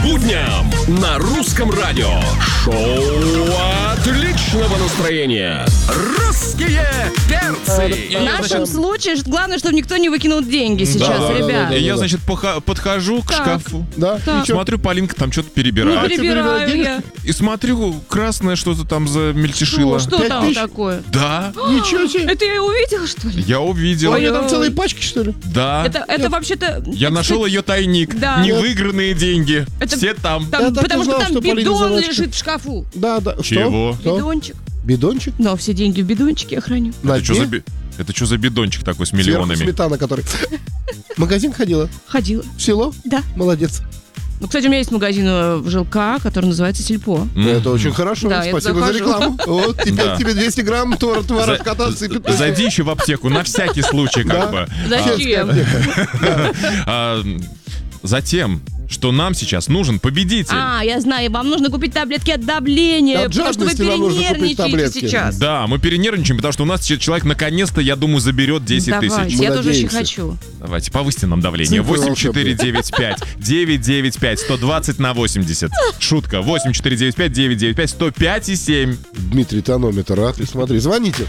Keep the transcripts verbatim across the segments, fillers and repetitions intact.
будням на русском радио. Шоу отличного настроения. Русские перцы. В нашем случае главное, чтобы никто не выкинул деньги сейчас, да, ребят. да, да, И я, значит, поха- подхожу к Так. шкафу. Да, Так. и чё? Смотрю, Полинка там что-то Ну, перебирает. перебираю перебирать я. И смотрю, красное что-то там замельтешило. Что, что Пять там тысяч? такое? Да, Ничего себе. Это я и увидела, что ли? я увидел. А у нее Ой-ой. там целые пачки, что ли? Да. Это, это вообще-то... Я это, нашел кстати, ее тайник. Да. Невыигранные деньги. Это- Все там. там- Я так и потому что знал, там что Полина бидон заводчик. лежит в шкафу. Да, да. Чего? Что? Что? Бидончик. Бидончик? Но все деньги в бидончике я храню. На Это что за, дне? би- это что за бидончик такой с Сверху миллионами? сметана, который... В магазин ходила? Ходила. В село? Да. Молодец. Ну, кстати, у меня есть магазин э, в ЖЛК, который называется Сельпо. М. Это очень хорошо. Да, я Спасибо туда за хожу. рекламу. Вот, теперь Да. тебе двести грамм твор- творожка сыпет. Зайди еще в аптеку, на всякий случай, как Да. бы. Зачем? А, затем, что нам сейчас нужен победитель. А, я знаю, вам нужно купить таблетки от давления, От потому что вы жадности вам нужно купить перенервничаете таблетки. сейчас. Да, мы перенервничаем, потому что у нас че- человек наконец-то, я думаю, заберет десять Давайте, тысяч. Мы я тоже очень надеемся. хочу. Давайте, повысьте нам давление. Цифры восемь четыре девять пять девять девять пять сто двадцать на восемьдесят. Шутка. восемь четыре девять пять девять девять пять сто пять и семь. Дмитрий, тонометр, а ты смотри, звоните.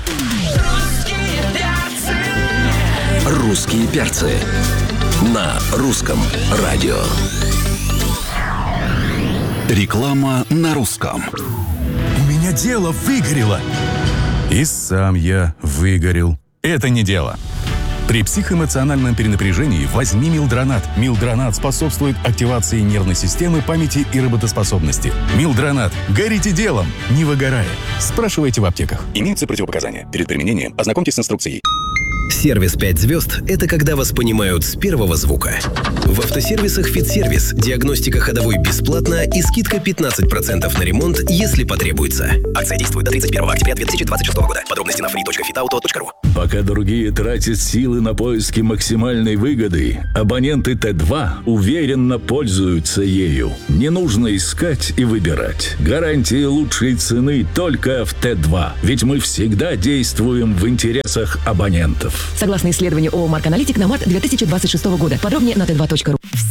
Русские перцы на русском радио. Реклама на русском. У меня дело выгорело. И сам я выгорел. Это не дело. При психоэмоциональном перенапряжении возьми Милдронат. Милдронат способствует активации нервной системы, памяти и работоспособности. Милдронат. Горите делом, не выгорая. Спрашивайте в аптеках. Имеются противопоказания. Перед применением ознакомьтесь с инструкцией. Сервис пять звезд – это когда вас понимают с первого звука. В автосервисах «Фитсервис» диагностика ходовой бесплатно и скидка пятнадцать процентов на ремонт, если потребуется. Акция действует до тридцать первого октября две тысячи двадцать шестого года. Подробности на фри точка фитауто точка ру. Пока другие тратят силы на поиски максимальной выгоды, абоненты Т два уверенно пользуются ею. Не нужно искать и выбирать. Гарантии лучшей цены только в Т два. Ведь мы всегда действуем в интересах абонентов. Согласно исследованию ООО «Марк Аналитик» на март две тысячи двадцать шестого года. Подробнее на тэ два точка ру.